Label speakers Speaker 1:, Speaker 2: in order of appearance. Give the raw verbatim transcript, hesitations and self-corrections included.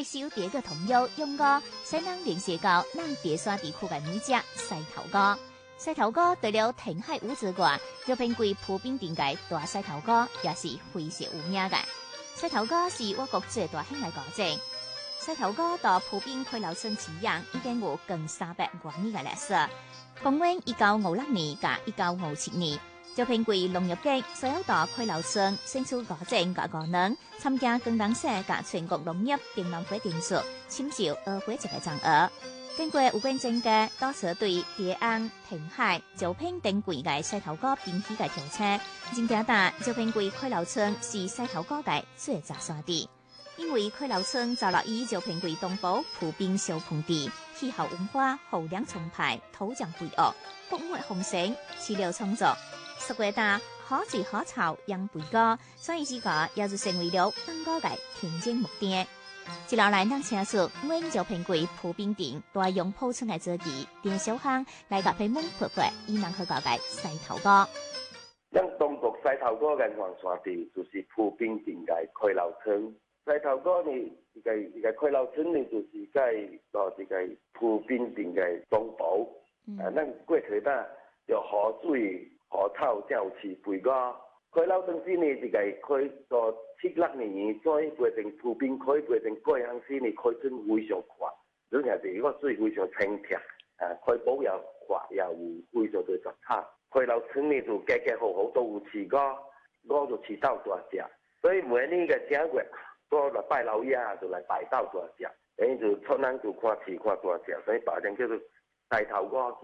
Speaker 1: 歷史第一個童謠用過西南連寫到南蝶山地區嘅女隻西頭哥。西頭哥除了填海舞之外，就評為普遍定嘅大西頭哥，也是非常有名嘅。西頭哥是我國最大型嘅歌仔。西頭哥到普遍開老村起源已經有近三百多年嘅歷史。公元一九五六年加一九五七年，就評為農業局所有到開老村選出歌仔甲歌人參加廣東省甲全國農業電農會定數簽售二會一個獎額。經過有關證嘅多次對蝶安、填海、招聘等幾個西頭哥編起嘅調查，認定達就評為開老村是西頭哥嘅最早山地。因為開老村早落以就評為東部普遍小盆地，氣候溫和，雨量充沛，土壤肥沃，穀物豐盛，飼料充足，熟月大，好水好草，養肥高，所以自個也就成為了當個嘅天然目的。一路來當車速，我們就評為普遍地，都係用鋪村嘅自己，電小巷來甲平蒙潑潑，以能去搞嘅西頭哥。
Speaker 2: 咱東部西頭哥嘅黃山地，就是普遍地嘅開老村。西頭哥呢，一個一個開老村呢，就是喺到一個普遍地嘅中部。嗯、啊，咱過去呾就河水、河草、有飼肥個。開老村時呢，一個開到七六年，再變成普遍開變成過鄉時呢，開村非常快，而且係個水非常清澈，啊，開保又快又有非常多雜草。開老村呢就家家戶戶都有飼鵝，鵝就飼到大隻，所以每年嘅正月。我來拜老爺就來拜到大隻，等於就出人就看飼看大隻，所以大隻叫做西頭哥。